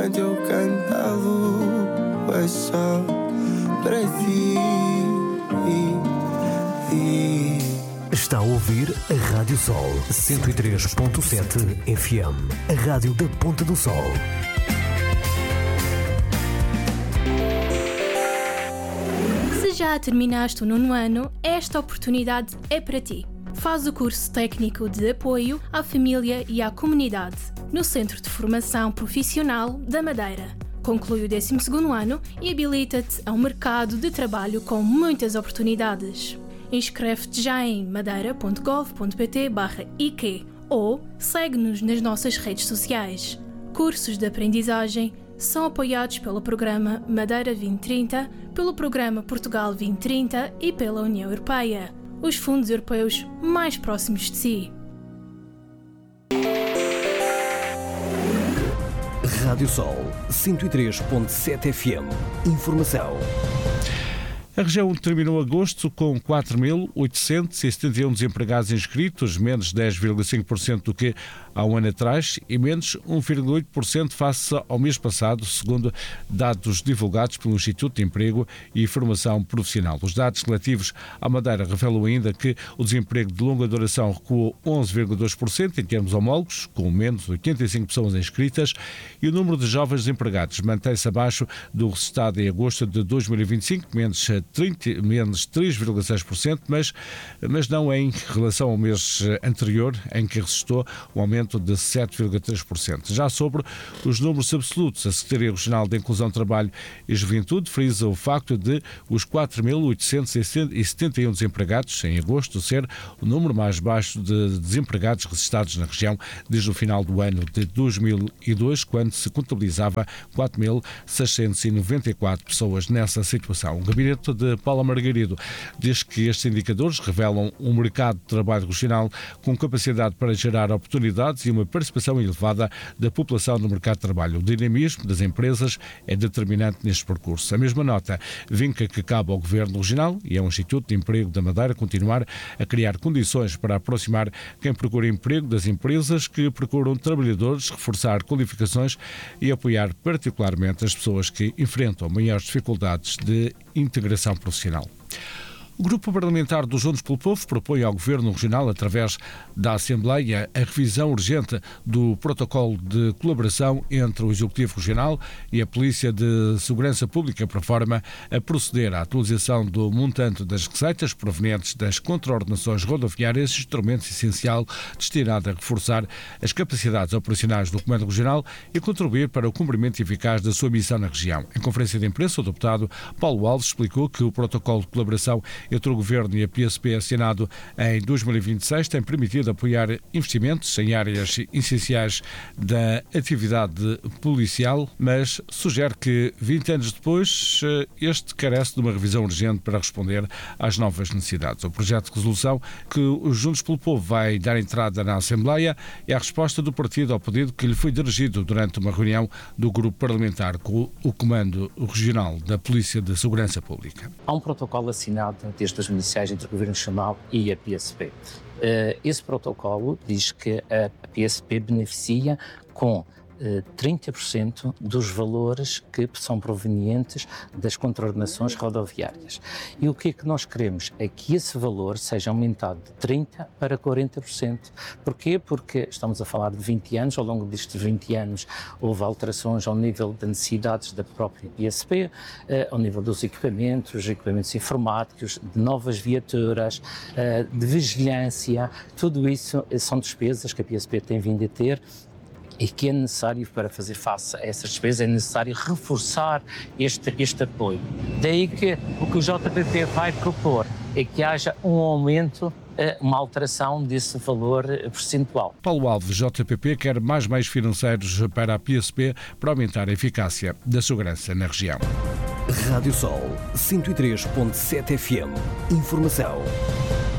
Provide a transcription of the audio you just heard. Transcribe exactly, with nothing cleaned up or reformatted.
enquanto eu cantava é só para ti. Está a ouvir a Rádio Sol cento e três ponto sete F M, a rádio da Ponta do Sol. Se já terminaste o nono ano, esta oportunidade é para ti. Faz o curso técnico de apoio à família e à comunidade no Centro de Formação Profissional da Madeira. Conclui o décimo segundo ano e habilita-te a um mercado de trabalho com muitas oportunidades. Inscreve-te já em madeira ponto gov ponto pt barra I Q ou segue-nos nas nossas redes sociais. Cursos de aprendizagem são apoiados pelo Programa Madeira vinte trinta, pelo Programa Portugal vinte trinta e pela União Europeia, os fundos europeus mais próximos de si. Rádio Sol cento e três ponto sete F M. Informação. A região terminou agosto com quatro mil oitocentos e setenta e um desempregados inscritos, menos dez vírgula cinco por cento do que há um ano atrás e menos um vírgula oito por cento face ao mês passado, segundo dados divulgados pelo Instituto de Emprego e Formação Profissional. Os dados relativos à Madeira revelam ainda que o desemprego de longa duração recuou onze vírgula dois por cento em termos homólogos, com menos oitenta e cinco pessoas inscritas, e o número de jovens desempregados mantém-se abaixo do registado em agosto de dois mil e vinte e cinco, menos trinta, menos três vírgula seis por cento, mas, mas não em relação ao mês anterior, em que resistou um aumento de sete vírgula três por cento. Já sobre os números absolutos, a Secretaria Regional de Inclusão, Trabalho e Juventude frisa o facto de os quatro mil oitocentos e setenta e um desempregados em agosto ser o número mais baixo de desempregados registados na região desde o final do ano de dois mil e dois, quando se contabilizava quatro mil seiscentos e noventa e quatro pessoas nessa situação. O gabinete de Paula Margarido diz que estes indicadores revelam um mercado de trabalho regional com capacidade para gerar oportunidades e uma participação elevada da população no mercado de trabalho. O dinamismo das empresas é determinante neste percurso. A mesma nota vinca que cabe ao Governo Regional e ao Instituto de Emprego da Madeira continuar a criar condições para aproximar quem procura emprego das empresas que procuram trabalhadores, reforçar qualificações e apoiar particularmente as pessoas que enfrentam maiores dificuldades de integração profissional. O Grupo Parlamentar do Juntos pelo Povo propõe ao Governo Regional, através da Assembleia, a revisão urgente do protocolo de colaboração entre o Executivo Regional e a Polícia de Segurança Pública, por forma a proceder à atualização do montante das receitas provenientes das contraordenações rodoviárias, instrumento essencial destinado a reforçar as capacidades operacionais do Comando Regional e contribuir para o cumprimento eficaz da sua missão na região. Em conferência de imprensa, o deputado Paulo Alves explicou que o protocolo de colaboração entre o Governo e a P S P, assinado em dois mil e vinte e seis, tem permitido apoiar investimentos em áreas essenciais da atividade policial, mas sugere que, vinte anos depois, este carece de uma revisão urgente para responder às novas necessidades. O projeto de resolução que o Juntos pelo Povo vai dar entrada na Assembleia é a resposta do partido ao pedido que lhe foi dirigido durante uma reunião do grupo parlamentar com o Comando Regional da Polícia de Segurança Pública. Há um protocolo assinado desde dois mil e seis entre o Governo Regional e a P S P. Esse protocolo diz que a P S P beneficia com trinta por cento dos valores que são provenientes das contraordenações rodoviárias. E o que é que nós queremos? É que esse valor seja aumentado de trinta por cento para quarenta por cento. Porquê? Porque estamos a falar de vinte anos, ao longo destes vinte anos houve alterações ao nível das necessidades da própria P S P, ao nível dos equipamentos, equipamentos informáticos, de novas viaturas, de vigilância. Tudo isso são despesas que a P S P tem vindo a ter e que é necessário, para fazer face a essas despesas, é necessário reforçar este, este apoio. Daí que o que o J P P vai propor é que haja um aumento, uma alteração desse valor percentual. Paulo Alves, J P P, quer mais meios financeiros para a P S P para aumentar a eficácia da segurança na região. Rádio Sol cento e três ponto sete F M. Informação.